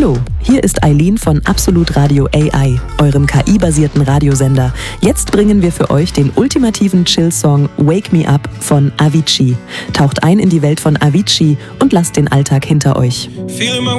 Hallo, hier ist Eileen von Absolut Radio AI, eurem KI-basierten Radiosender. Jetzt bringen wir für euch den ultimativen Chill-Song Wake Me Up von Avicii. Taucht ein in die Welt von Avicii und lasst den Alltag hinter euch.